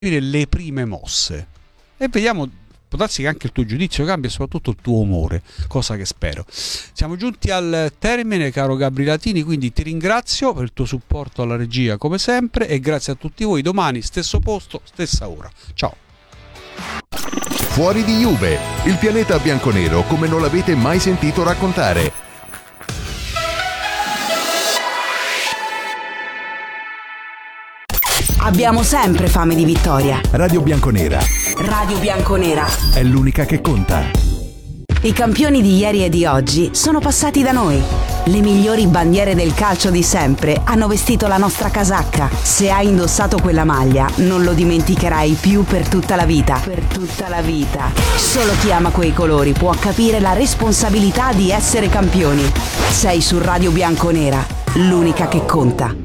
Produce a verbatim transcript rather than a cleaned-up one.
le prime mosse e vediamo, può darsi che anche il tuo giudizio cambia e soprattutto il tuo umore, cosa che spero. Siamo giunti al termine, caro Gabri Latini, quindi ti ringrazio per il tuo supporto alla regia come sempre e grazie a tutti voi. Domani stesso posto, stessa ora. Ciao. Fuori di Juve, il pianeta bianconero come non l'avete mai sentito raccontare. Abbiamo sempre fame di vittoria. Radio Bianconera. Radio Bianconera. È l'unica che conta. I campioni di ieri e di oggi sono passati da noi. Le migliori bandiere del calcio di sempre hanno vestito la nostra casacca. Se hai indossato quella maglia, non lo dimenticherai più per tutta la vita. Per tutta la vita. Solo chi ama quei colori può capire la responsabilità di essere campioni. Sei su Radio Bianconera, l'unica che conta.